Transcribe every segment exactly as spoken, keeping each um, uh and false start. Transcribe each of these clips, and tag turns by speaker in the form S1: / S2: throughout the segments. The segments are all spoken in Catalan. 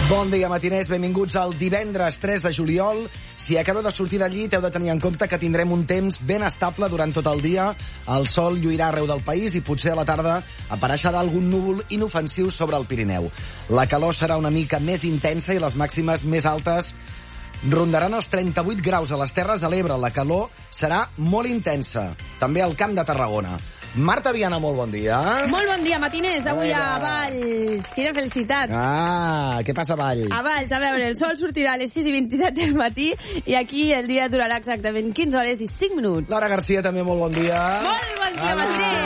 S1: Bon dia, matiners. Benvinguts al divendres tres de juliol. Si acabeu de sortir del llit, heu de tenir en compte que tindrem un temps ben estable durant tot el dia. El sol lluirà arreu del país i potser a la tarda apareixerà algun núvol inofensiu sobre el Pirineu. La calor serà una mica més intensa i les màximes més altes rondaran els trenta-vuit graus a les Terres de l'Ebre. La calor serà molt intensa, també al Camp de Tarragona. Marta Viana, molt bon dia.
S2: Molt bon dia, matiners. Avui a Valls. Quina felicitat.
S1: Ah, què passa a Valls?
S2: A Valls, a veure, el sol sortirà a les sis i vint-i-set del matí i aquí el dia durarà exactament quinze hores i cinc minuts.
S1: Laura Garcia, també molt bon dia.
S2: Molt bon dia,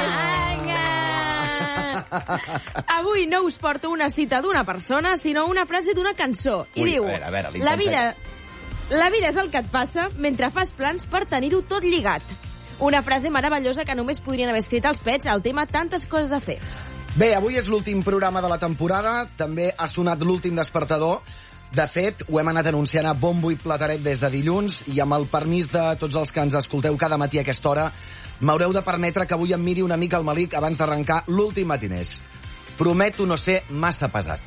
S2: matiners. Avui no us porto una cita d'una persona, sinó una frase d'una cançó. I
S1: Ui,
S2: diu,
S1: a veure, a veure,
S2: la vida, la vida és el que et passa mentre fas plans per tenir-ho tot lligat. Una frase meravellosa que només podrien haver escrit els Pets al tema Tantes coses a fer.
S1: Bé, avui és l'últim programa de la temporada, també ha sonat l'últim despertador. De fet, ho hem anat anunciant a bombo i plateret des de dilluns, i amb el permís de tots els que ens escolteu cada matí a aquesta hora, m'haureu de permetre que avui em miri una mica al malic abans d'arrencar l'últim matiners. Prometo no ser massa pesat.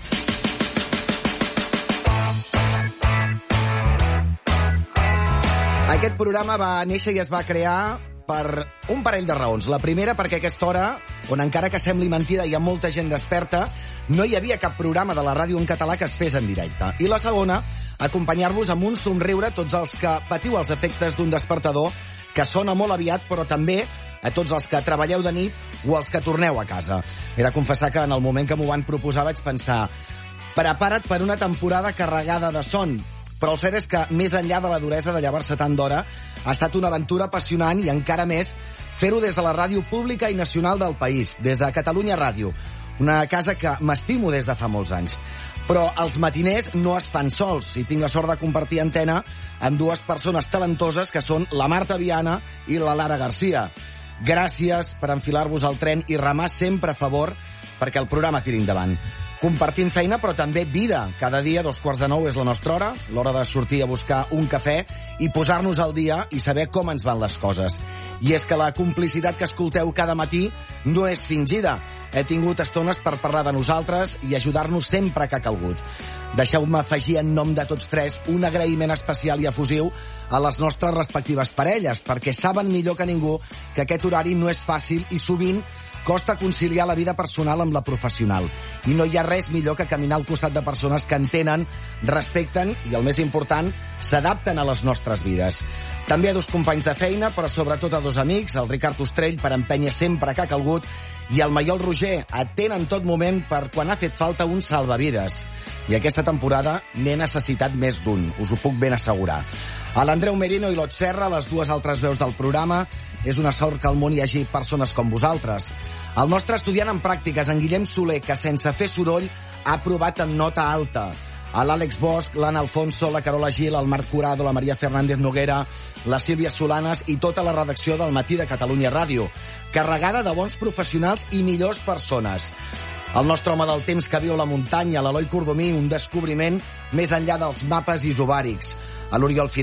S1: Aquest programa va néixer i es va crear per un parell de raons. La primera, perquè a aquesta hora, on encara que sembli mentida hi ha molta gent desperta, no hi havia cap programa de la ràdio en català que es fes en directe. I la segona, acompanyar-vos amb un somriure tots els que patiu els efectes d'un despertador que sona molt aviat, però també a tots els que treballeu de nit o els que torneu a casa. He de confessar que en el moment que m'ho van proposar vaig pensar, prepara't per una temporada carregada de son. Però el cert és que, més enllà de la duresa de llevar-se tant d'hora, ha estat una aventura apassionant i encara més fer-ho des de la ràdio pública i nacional del país, des de Catalunya Ràdio, una casa que m'estimo des de fa molts anys. Però els matiners no es fan sols i tinc la sort de compartir antena amb dues persones talentoses que són la Marta Viana i la Lara Garcia. Gràcies per enfilar-vos al tren i remar sempre a favor perquè el programa tiri endavant. Compartim feina, però també vida. Cada dia, dos quarts de nou, és la nostra hora, l'hora de sortir a buscar un cafè i posar-nos al dia i saber com ens van les coses. I és que la complicitat que escolteu cada matí no és fingida. He tingut estones per parlar de nosaltres i ajudar-nos sempre que ha calgut. Deixeu-me afegir en nom de tots tres un agraïment especial i efusiu a les nostres respectives parelles, perquè saben millor que ningú que aquest horari no és fàcil i sovint costa conciliar la vida personal amb la professional. I no hi ha res millor que caminar al costat de persones que entenen, respecten i, el més important, s'adapten a les nostres vides. També a dos companys de feina, però sobretot a dos amics, el Ricard Ostrell per empènyer sempre que ha calgut i el Maiol Roger, atent en tot moment per quan ha fet falta un salvavides. I aquesta temporada n'he necessitat més d'un, us ho puc ben assegurar. A l'Andreu Merino i l'Ot Serra, les dues altres veus del programa, és una sort que al món hi hagi persones com vosaltres. El nostre estudiant en pràctiques, en Guillem Soler, que sense fer soroll ha aprovat amb nota alta. A l'Àlex Bosch, l'Anna Alfonso, la Carola Gil, el Marc Curado, la Maria Fernández Noguera, la Sílvia Solanes i tota la redacció del Matí de Catalunya Ràdio, carregada de bons professionals i millors persones. El nostre home del temps que viu a la muntanya, l'Eloi Cordomí, un descobriment més enllà dels mapes isobàrics. A l'Oriol